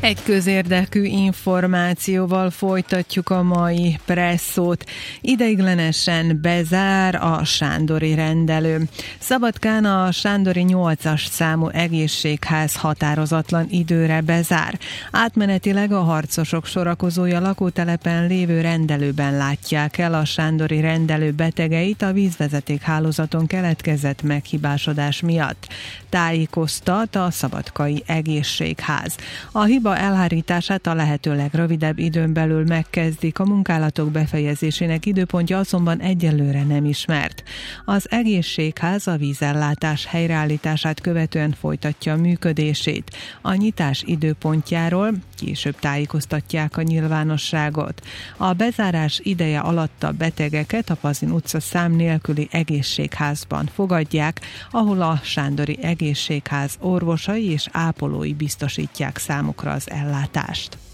Egy közérdekű információval folytatjuk a mai presszót. Ideiglenesen bezár a sándori rendelő. Szabadkán a sándori 8-as számú egészségház határozatlan időre bezár. Átmenetileg a harcosok sorakozója lakótelepen lévő rendelőben látják el a sándori rendelő betegeit a vízvezetékhálózaton keletkezett meghibásodás miatt. Tájékoztat a Szabadkai Egészségház. A hiba elhárítását a lehető legrövidebb időn belül megkezdik, a munkálatok befejezésének időpontja azonban egyelőre nem ismert. Az egészségház a vízellátás helyreállítását követően folytatja a működését. A nyitás időpontjáról később tájékoztatják a nyilvánosságot. A bezárás ideje alatt a betegeket a Pazin utca szám nélküli egészségházban fogadják, ahol a sándori egészségház orvosai és ápolói biztosítják számukra az ellátást.